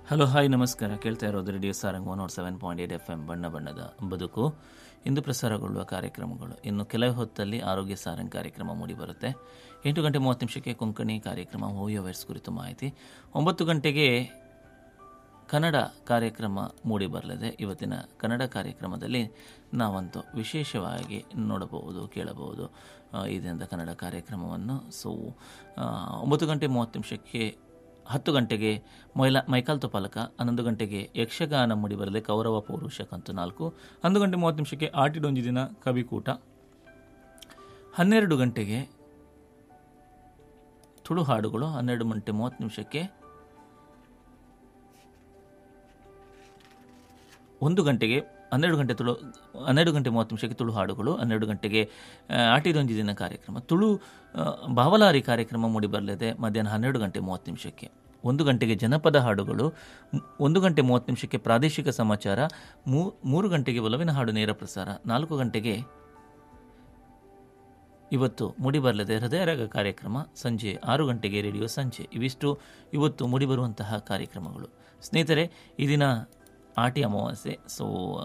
Hello hi ನಮಸ್ಕಾರ. ಕೇಳ್ತಾ ಇರೋದು ರೇಡಿಯೋ ಸಾರಂಗ್ 107.8 FM ಬಣ್ಣ ಬಣ್ಣದ ಬದುಕು. ಇಂದು ಪ್ರಸಾರಗೊಳ್ಳುವ ಕಾರ್ಯಕ್ರಮಗಳು ಇನ್ನು ಕೆಲವು ಹೊತ್ತಲ್ಲಿ ಆರೋಗ್ಯ ಸಾರಂಗ್ ಕಾರ್ಯಕ್ರಮ ಮೂಡಿಬರುತ್ತೆ. 8:30 ಕೊಂಕಣಿ ಕಾರ್ಯಕ್ರಮ ಓಯೋ ವೈರ್ಸ್ ಕುರಿತು ಮಾಹಿತಿ. 9 ಗಂಟೆಗೆ ಕನ್ನಡ ಕಾರ್ಯಕ್ರಮ ಮೂಡಿಬರಲಿದೆ. ಇವತ್ತಿನ ಕನ್ನಡ ಕಾರ್ಯಕ್ರಮದಲ್ಲಿ ನಾವಂತೂ ವಿಶೇಷವಾಗಿ ನೋಡಬಹುದು, ಕೇಳಬಹುದು ಈ ದಿನದ ಕನ್ನಡ ಕಾರ್ಯಕ್ರಮವನ್ನು. 9:30 10 ಗಂಟೆಗೆ ಮೈಕಾಲ್ ತುಪಾಲಕ, 11 ಗಂಟೆಗೆ ಯಕ್ಷಗಾನ ಮೂಡಿಬರದೆ ಕೌರವ ಪೌರುಷ ಕಂತು 4, 11:30 ಆಟಿಡೊಂಜಿ ದಿನ ಕವಿಕೂಟ, 12 ಗಂಟೆಗೆ ತುಳು ಹಾಡುಗಳು, 12:30 12:30 ತುಳು ಹಾಡುಗಳು, 12 ಗಂಟೆಗೆ ಆಟಿದೊಂಜಿ ದಿನ ಕಾರ್ಯಕ್ರಮ, ತುಳು ಬಾವಲಾರಿ ಕಾರ್ಯಕ್ರಮ ಮೂಡಿಬರಲಿದೆ ಮಧ್ಯಾಹ್ನ 12:30. 1 ಗಂಟೆಗೆ ಜನಪದ ಹಾಡುಗಳು, 1:30 ಪ್ರಾದೇಶಿಕ ಸಮಾಚಾರ, 3 ಗಂಟೆಗೆ ಒಲವಿನ ಹಾಡು ನೇರ ಪ್ರಸಾರ, 4 ಗಂಟೆಗೆ ಇವತ್ತು ಮೂಡಿಬರಲಿದೆ ಹೃದಯರಾಗ ಕಾರ್ಯಕ್ರಮ, ಸಂಜೆ 6 ಗಂಟೆಗೆ ರೇಡಿಯೋ ಸಂಜೆ. ಇವಿಷ್ಟು ಇವತ್ತು ಮೂಡಿಬರುವಂತಹ ಕಾರ್ಯಕ್ರಮಗಳು. ಸ್ನೇಹಿತರೆ, ಈ ದಿನ ಆಟಿ ಅಮಾವಾಸ್ಯೆ.